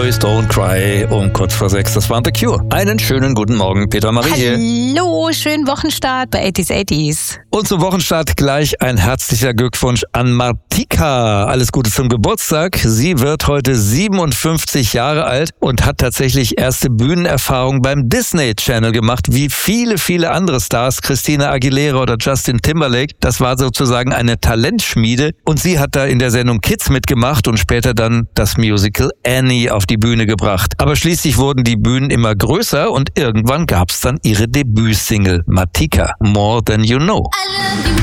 Boys Don't Cry um kurz vor 6. Das waren The Cure. Einen schönen guten Morgen, Peter Marie hier. Hallo, schönen Wochenstart bei 80s. Und zum Wochenstart gleich ein herzlicher Glückwunsch an Martika. Alles Gute zum Geburtstag. Sie wird heute 57 Jahre alt und hat tatsächlich erste Bühnenerfahrung beim Disney Channel gemacht, wie viele, viele andere Stars, Christina Aguilera oder Justin Timberlake. Das war sozusagen eine Talentschmiede und sie hat da in der Sendung Kids mitgemacht und später dann das Musical Annie auf die Bühne gebracht. Aber schließlich wurden die Bühnen immer größer und irgendwann gab's dann ihre Debütsingle Martika, More Than You Know.